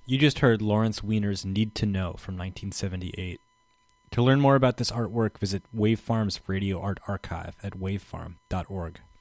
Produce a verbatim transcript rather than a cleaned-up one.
You just heard Lawrence Weiner's Need to Know from nineteen seventy-eight. To learn more about this artwork, visit Wavefarm's Radio Art Archive at wavefarm dot org.